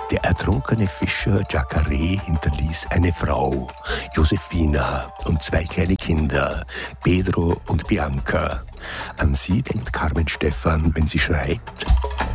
Der ertrunkene Fischer Jacare hinterließ eine Frau, Josefina, und 2 kleine Kinder, Pedro und Bianca. An sie denkt Carmen Stephan, wenn sie schreibt: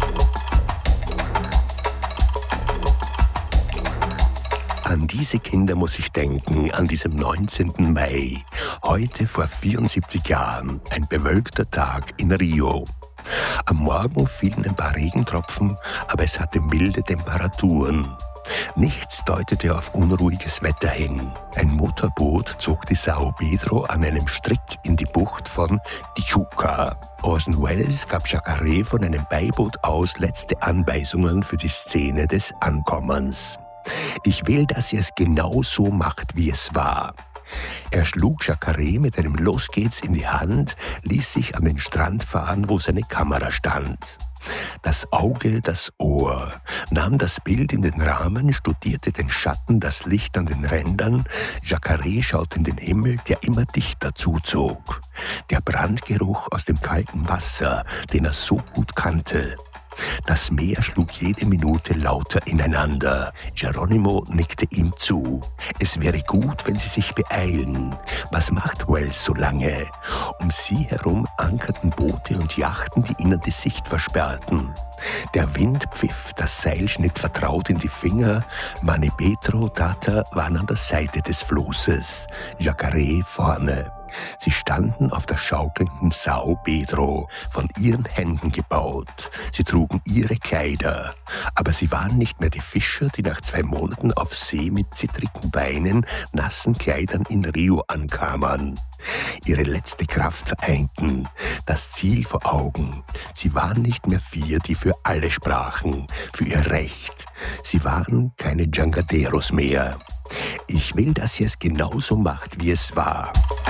An diese Kinder muss ich denken, an diesem 19. Mai, heute vor 74 Jahren, ein bewölkter Tag in Rio. Am Morgen fielen ein paar Regentropfen, aber es hatte milde Temperaturen. Nichts deutete auf unruhiges Wetter hin. Ein Motorboot zog die São Pedro an einem Strick in die Bucht von Tijuca. Orson Welles gab Jacare von einem Beiboot aus letzte Anweisungen für die Szene des Ankommens. Ich will, dass ihr es genau so macht, wie es war. Er schlug Jacare mit einem Los geht's in die Hand, ließ sich an den Strand fahren, wo seine Kamera stand. Das Auge, das Ohr, nahm das Bild in den Rahmen, studierte den Schatten, das Licht an den Rändern. Jacare schaute in den Himmel, der immer dichter zuzog. Der Brandgeruch aus dem kalten Wasser, den er so gut kannte. Das Meer schlug jede Minute lauter ineinander. Geronimo nickte ihm zu. Es wäre gut, wenn sie sich beeilen. Was macht Welles so lange? Um sie herum ankerten Boote und Yachten, die ihnen die Sicht versperrten. Der Wind pfiff, das Seil schnitt vertraut in die Finger. Mani Pedro, Tata waren an der Seite des Flusses, Jacare vorne. Sie standen auf der schaukelnden São Pedro, von ihren Händen gebaut. Sie trugen ihre Kleider. Aber sie waren nicht mehr die Fischer, die nach 2 Monaten auf See mit zittrigen Beinen, nassen Kleidern in Rio ankamen. Ihre letzte Kraft vereinten, das Ziel vor Augen. Sie waren nicht mehr 4, die für alle sprachen, für ihr Recht. Sie waren keine Jangaderos mehr. Ich will, dass ihr es genauso macht, wie es war.